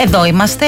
Εδώ είμαστε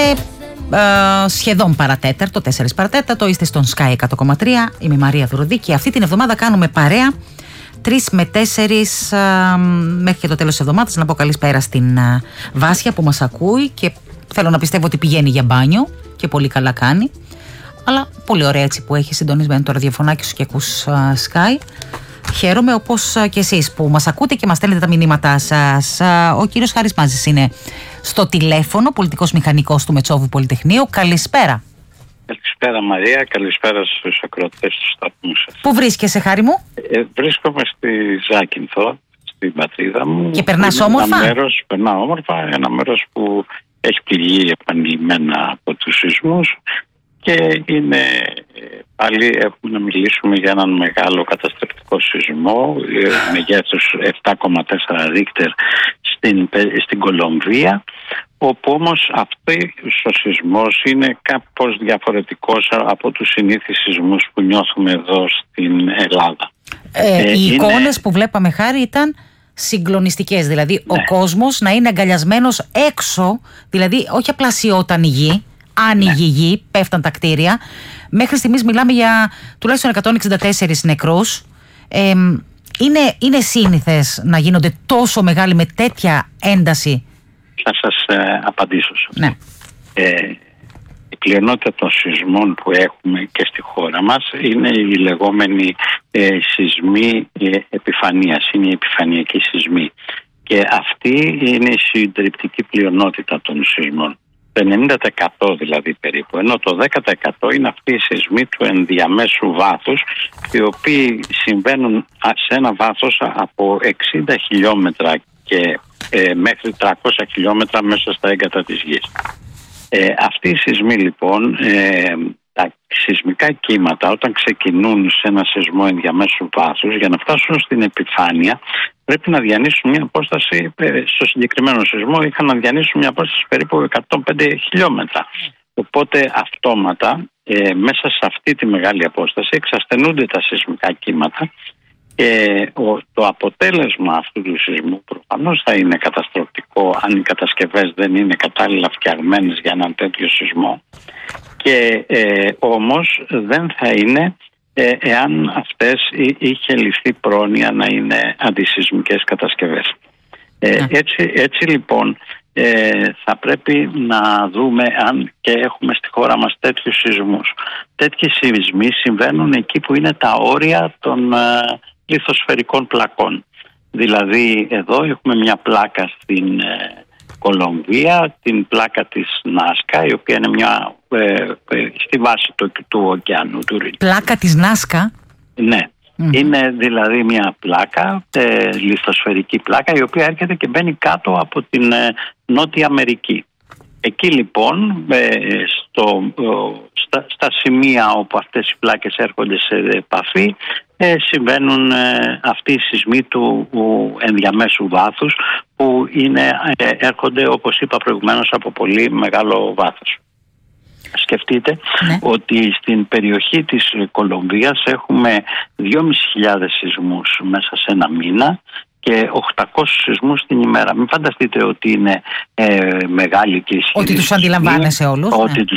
σχεδόν παρατέταρτο, 4 παρατέταρτο. Είστε στον Sky 100,3. Είμαι η Μαρία Δουρδίκη. Αυτή την εβδομάδα κάνουμε παρέα 3 με 4 μέχρι και το τέλος της εβδομάδας. Να πω καλησπέρα στην Βάσια που μας ακούει και θέλω να πιστεύω ότι πηγαίνει για μπάνιο και πολύ καλά κάνει. Αλλά πολύ ωραία έτσι που έχει συντονισμένο το ραδιοφωνάκι σου και ακούς Sky. Χαίρομαι, όπως και εσείς που μας ακούτε και μας στέλνετε τα μηνύματά σας. Ο κύριος Χάρης Μάζης είναι στο τηλέφωνο, πολιτικός μηχανικός του Μετσόβου Πολυτεχνείου. Καλησπέρα. Καλησπέρα Μαρία, καλησπέρα στους ακροατές του σταθμού σας. Πού βρίσκεσαι, Χάρη μου? Βρίσκομαι στη Ζάκυνθο, στην πατρίδα μου. Και περνάς όμορφα? Περνάω όμορφα, ένα μέρος που έχει πληγεί επανειλημμένα από τους σεισμούς και είναι πάλι έχουμε να μιλήσουμε για έναν μεγάλο καταστροφικό σεισμό μεγέθους 7,4 Ρίκτερ στην Κολομβία, όπου όμως αυτός ο σεισμός είναι κάπως διαφορετικός από τους συνήθεις σεισμούς που νιώθουμε εδώ στην Ελλάδα. Οι εικόνες που βλέπαμε, Χάρη, ήταν συγκλονιστικές. Δηλαδή ο κόσμος να είναι αγκαλιασμένος έξω, δηλαδή όχι απλά σιώταν η γη, άνοιγε η γη, πέφταν τα κτίρια. Μέχρι στιγμής μιλάμε για τουλάχιστον 164 νεκρούς. Είναι σύνηθες να γίνονται τόσο μεγάλοι με τέτοια ένταση? Θα σας απαντήσω σε αυτό. Ναι. Η πλειονότητα των σεισμών που έχουμε και στη χώρα μας είναι οι λεγόμενοι σεισμοί επιφανείας, είναι οι επιφανειακοί σεισμοί. Και αυτή είναι η συντριπτική πλειονότητα των σεισμών. Το 90% δηλαδή περίπου, ενώ το 10% είναι αυτοί οι σεισμοί του ενδιαμέσου βάθους, οι οποίοι συμβαίνουν σε ένα βάθος από 60 χιλιόμετρα και μέχρι 300 χιλιόμετρα μέσα στα έγκατα της γης. Αυτοί οι σεισμοί λοιπόν, τα σεισμικά κύματα όταν ξεκινούν σε ένα σεισμό ενδιαμέσου βάθους, για να φτάσουν στην επιφάνεια πρέπει να διανύσουν μια απόσταση, στο συγκεκριμένο σεισμό είχαν να διανύσουν μια απόσταση περίπου 105 χιλιόμετρα. Οπότε αυτόματα μέσα σε αυτή τη μεγάλη απόσταση εξασθενούνται τα σεισμικά κύματα και το αποτέλεσμα αυτού του σεισμού προφανώς θα είναι καταστροφικό αν οι κατασκευές δεν είναι κατάλληλα φτιαγμένες για έναν τέτοιο σεισμό, και όμως δεν θα είναι εάν αυτές είχε ληφθεί πρόνοια να είναι αντισεισμικές κατασκευές. Έτσι λοιπόν θα πρέπει να δούμε αν και έχουμε στη χώρα μας τέτοιους σεισμούς. Τέτοιοι σεισμοί συμβαίνουν εκεί που είναι τα όρια των λιθοσφαιρικών πλακών. Δηλαδή εδώ έχουμε μια πλάκα στην Κολομβία, την πλάκα της Νάσκα, η οποία είναι μια στη βάση του ωκεανού του Ρήνου. Πλάκα της Νάσκα? Ναι. Είναι δηλαδή μια πλάκα, λιθοσφαιρική πλάκα, η οποία έρχεται και μπαίνει κάτω από την Νότια Αμερική. Εκεί λοιπόν στα σημεία όπου αυτές οι πλάκες έρχονται σε επαφή συμβαίνουν αυτοί οι σεισμοί του ενδιαμέσου βάθους που έρχονται, όπως είπα προηγουμένως, από πολύ μεγάλο βάθος. Σκεφτείτε ότι στην περιοχή της Κολομβίας έχουμε 2.500 σεισμούς μέσα σε ένα μήνα και 800 σεισμούς την ημέρα. Μην φανταστείτε ότι είναι μεγάλη και ισχυρή. Ότι τους αντιλαμβάνεσαι όλους. Ότι τους